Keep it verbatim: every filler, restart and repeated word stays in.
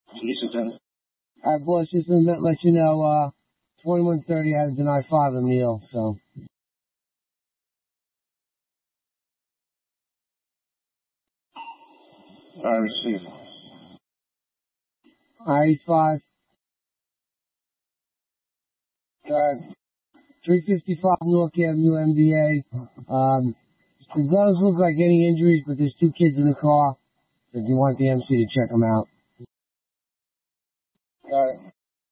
All right, boss, just to let let you know, uh, twenty-one thirty, I had to deny father meal, so. I receive. All right, five. Uh, three fifty-five North Avenue, M D A. Um, it does look like any injuries, but there's two kids in the car. If you want the M C to check them out. Got it.